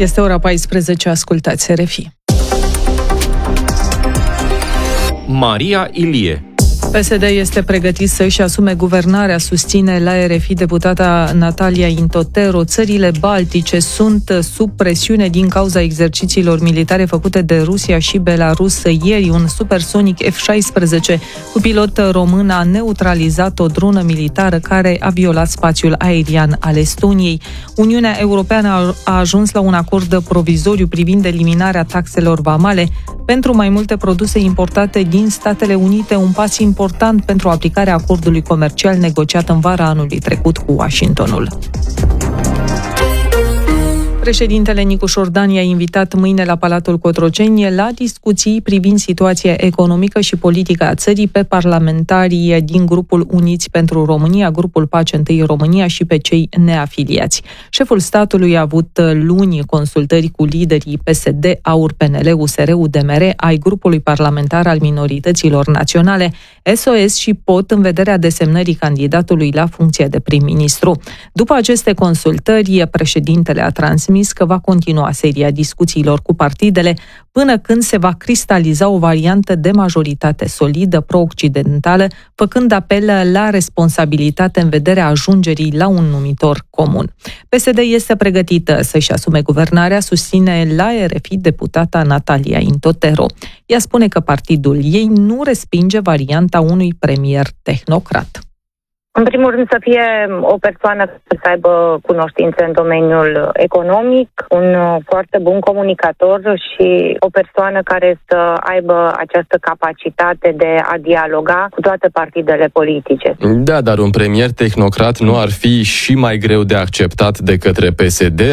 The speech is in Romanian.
Este ora 14, ascultați RFI. Maria Ilie. PSD este pregătit să-și asume guvernarea, susține la RFI deputata Natalia Intotero. Țările baltice sunt sub presiune din cauza exercițiilor militare făcute de Rusia și Belarus. Ieri, un supersonic F-16 cu pilot român a neutralizat o dronă militară care a violat spațiul aerian al Estoniei. Uniunea Europeană a ajuns la un acord provizoriu privind eliminarea taxelor vamale pentru mai multe produse importate din Statele Unite, un pas important pentru aplicarea acordului comercial negociat în vara anului trecut cu Washingtonul. Președintele Nicu Șordan i-a invitat mâine la Palatul Cotroceni la discuții privind situația economică și politică a țării pe parlamentarii din grupul Uniți pentru România, grupul Pace Întâi România și pe cei neafiliați. Șeful statului a avut luni consultări cu liderii PSD, AUR, PNL, USR, UDMR, ai grupului parlamentar al minorităților naționale, SOS și POT în vederea desemnării candidatului la funcția de prim-ministru. După aceste consultări, președintele a transmis că va continua seria discuțiilor cu partidele până când se va cristaliza o variantă de majoritate solidă pro-occidentală, făcând apel la responsabilitate în vederea ajungerii la un numitor comun. PSD este pregătită să-și asume guvernarea, susține la RFI deputata Natalia Intotero. Ea spune că partidul ei nu respinge varianta unui premier tehnocrat. În primul rând să fie o persoană care să aibă cunoștințe în domeniul economic, un foarte bun comunicator și o persoană care să aibă această capacitate de a dialoga cu toate partidele politice. Da, dar un premier tehnocrat nu ar fi și mai greu de acceptat de către PSD?